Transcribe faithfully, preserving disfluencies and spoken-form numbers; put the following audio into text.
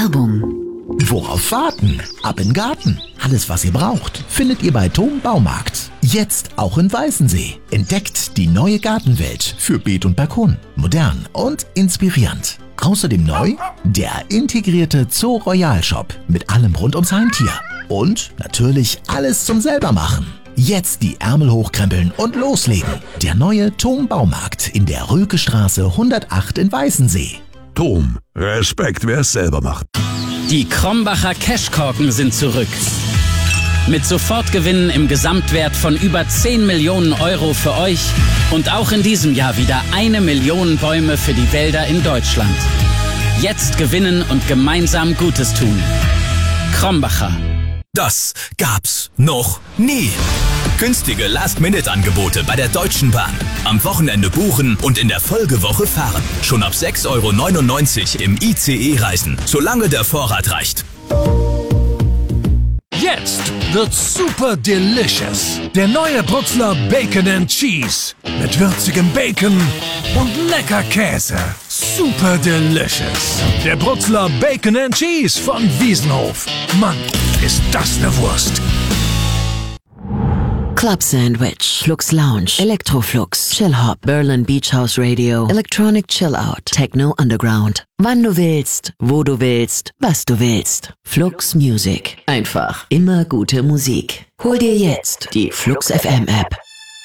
Werbung. Worauf warten? Ab in den Garten. Alles, was ihr braucht, findet ihr bei Thom Baumarkt. Jetzt auch in Weißensee. Entdeckt die neue Gartenwelt für Beet und Balkon. Modern und inspirierend. Außerdem neu der integrierte Zoo Royal Shop mit allem rund ums Heimtier. Und natürlich alles zum Selbermachen. Jetzt die Ärmel hochkrempeln und loslegen. Der neue Thom Baumarkt in der Rökestraße hundertacht in Weißensee. Thom, Respekt, wer es selber macht. Die Krombacher Cashkorken sind zurück. Mit Sofortgewinnen im Gesamtwert von über zehn Millionen Euro für euch und auch in diesem Jahr wieder eine Million Bäume für die Wälder in Deutschland. Jetzt gewinnen und gemeinsam Gutes tun. Krombacher. Das gab's noch nie. Günstige Last-Minute-Angebote bei der Deutschen Bahn. Am Wochenende buchen und in der Folgewoche fahren. Schon ab sechs Euro neunundneunzig im I C E-Reisen, solange der Vorrat reicht. Jetzt wird's super delicious. Der neue Bruxler Bacon and Cheese. Mit würzigem Bacon und lecker Käse. Super delicious. Der Bruxler Bacon and Cheese von Wiesenhof. Mann, ist das eine Wurst. Club Sandwich, Flux Lounge, Electroflux, Chill Hop, Berlin Beach House Radio, Electronic Chill Out, Techno Underground. Wann du willst, wo du willst, was du willst. Flux Music. Einfach immer gute Musik. Hol dir jetzt die Flux F M App.